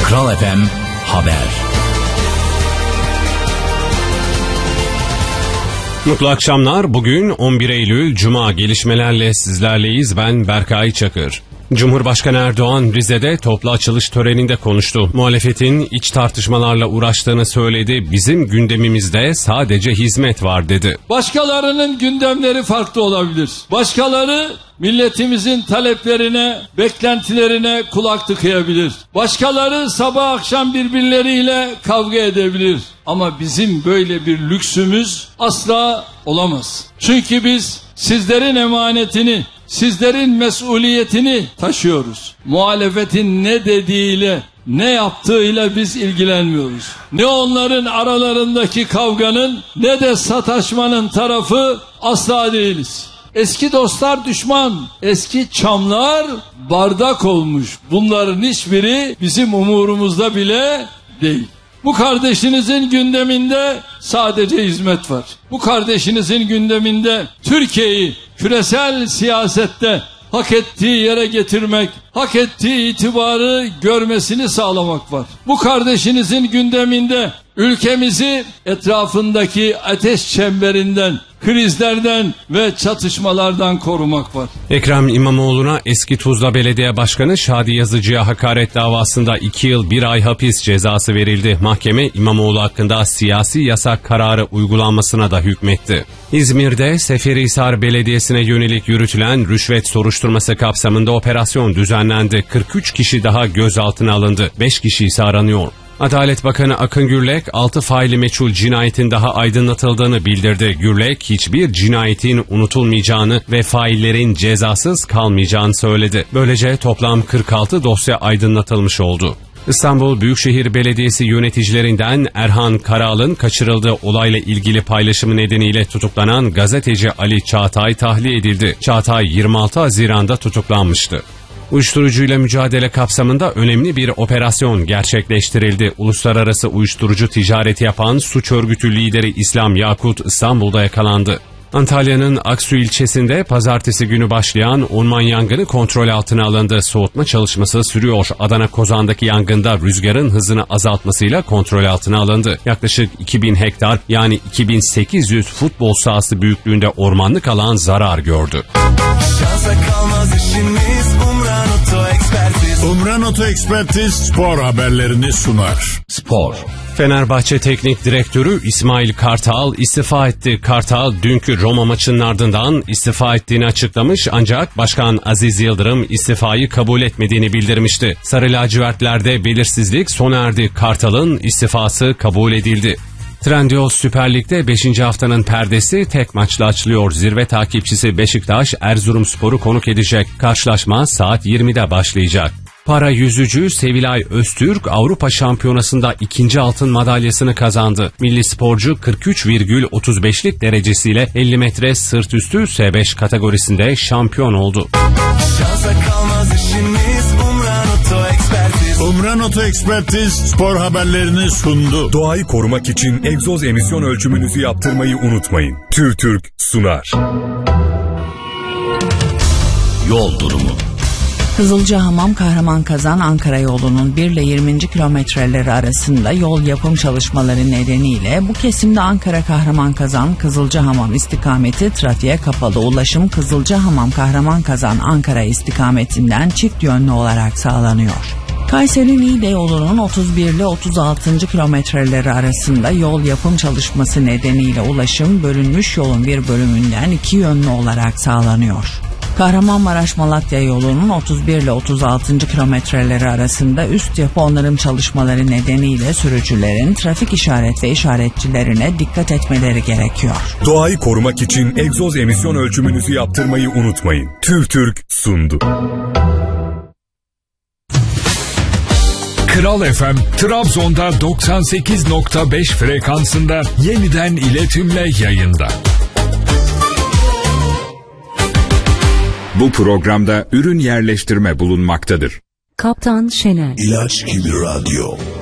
Kral FM Haber. Mutlu akşamlar. Bugün 11 Eylül Cuma, gelişmelerle sizlerleyiz. Ben Berkay Çakır. Cumhurbaşkanı Erdoğan Rize'de toplu açılış töreninde konuştu. Muhalefetin iç tartışmalarla uğraştığını söyledi. Bizim gündemimizde sadece hizmet var dedi. Başkalarının gündemleri farklı olabilir. Başkaları milletimizin taleplerine, beklentilerine kulak tıkayabilir. Başkaları sabah akşam birbirleriyle kavga edebilir. Ama bizim böyle bir lüksümüz asla olamaz. Çünkü biz sizlerin emanetini, sizlerin mesuliyetini taşıyoruz. Muhalefetin ne dediğiyle, ne yaptığıyla biz ilgilenmiyoruz. Ne onların aralarındaki kavganın ne de sataşmanın tarafı asla değiliz. Eski dostlar düşman, eski çamlar bardak olmuş. Bunların hiçbiri bizim umurumuzda bile değil. Bu kardeşinizin gündeminde sadece hizmet var. Bu kardeşinizin gündeminde Türkiye'yi küresel siyasette hak ettiği yere getirmek, hak ettiği itibarı görmesini sağlamak var. Bu kardeşinizin gündeminde ülkemizi etrafındaki ateş çemberinden, krizlerden ve çatışmalardan korumak var. Ekrem İmamoğlu'na eski Tuzla Belediye Başkanı Şadi Yazıcı'ya hakaret davasında 2 yıl 1 ay hapis cezası verildi. Mahkeme İmamoğlu hakkında siyasi yasak kararı uygulanmasına da hükmetti. İzmir'de Seferihisar Belediyesi'ne yönelik yürütülen rüşvet soruşturması kapsamında operasyon düzenlendi. 43 kişi daha gözaltına alındı. 5 kişi ise aranıyor. Adalet Bakanı Akın Gürlek, 6 faili meçhul cinayetin daha aydınlatıldığını bildirdi. Gürlek, hiçbir cinayetin unutulmayacağını ve faillerin cezasız kalmayacağını söyledi. Böylece toplam 46 dosya aydınlatılmış oldu. İstanbul Büyükşehir Belediyesi yöneticilerinden Erhan Karal'ın kaçırıldığı olayla ilgili paylaşımı nedeniyle tutuklanan gazeteci Ali Çağatay tahliye edildi. Çağatay 26 Haziran'da tutuklanmıştı. Uyuşturucuyla mücadele kapsamında önemli bir operasyon gerçekleştirildi. Uluslararası uyuşturucu ticareti yapan suç örgütü lideri İslam Yakut İstanbul'da yakalandı. Antalya'nın Aksu ilçesinde pazartesi günü başlayan orman yangını kontrol altına alındı. Soğutma çalışması sürüyor. Adana Kozan'daki yangında rüzgarın hızını azaltmasıyla kontrol altına alındı. Yaklaşık 2000 hektar yani 2800 futbol sahası büyüklüğünde ormanlık alan zarar gördü. Umran Oto Ekspertiz spor haberlerini sunar. Spor. Fenerbahçe Teknik Direktörü İsmail Kartal istifa etti. Kartal dünkü Roma maçının ardından istifa ettiğini açıklamış, ancak Başkan Aziz Yıldırım istifayı kabul etmediğini bildirmişti. Sarı lacivertlerde belirsizlik sona erdi. Kartal'ın istifası kabul edildi. Trendyol Süper Lig'de 5. haftanın perdesi tek maçla açılıyor. Zirve takipçisi Beşiktaş Erzurumspor'u konuk edecek. Karşılaşma saat 20'de başlayacak. Para yüzücü Sevilay Öztürk Avrupa Şampiyonası'nda 2. altın madalyasını kazandı. Milli sporcu 43,35'lik derecesiyle 50 metre sırt üstü S5 kategorisinde şampiyon oldu. Umran Oto Ekspertiz spor haberlerini sundu. Doğayı korumak için egzoz emisyon ölçümünüzü yaptırmayı unutmayın. TÜRTÜRK sunar. Yol durumu. Kızılcahamam Kahramanmaraş Ankara yolunun 1 ile 20. kilometreleri arasında yol yapım çalışmaları nedeniyle bu kesimde Ankara Kahramanmaraş Kızılcahamam istikameti trafiğe kapalı. Ulaşım Kızılcahamam Kahramanmaraş Ankara istikametinden çift yönlü olarak sağlanıyor. Kayseri Niğde yolunun 31 ile 36. kilometreleri arasında yol yapım çalışması nedeniyle ulaşım bölünmüş yolun bir bölümünden 2 yönlü olarak sağlanıyor. Kahramanmaraş Malatya yolunun 31 ile 36. kilometreleri arasında üst yapı onarım çalışmaları nedeniyle sürücülerin trafik işaret ve işaretçilerine dikkat etmeleri gerekiyor. Doğayı korumak için egzoz emisyon ölçümünüzü yaptırmayı unutmayın. TÜRTÜRK sundu. Kral FM, Trabzon'da 98.5 frekansında yeniden iletimle yayında. Bu programda ürün yerleştirme bulunmaktadır. Kaptan Şener. İlaç gibi radyo.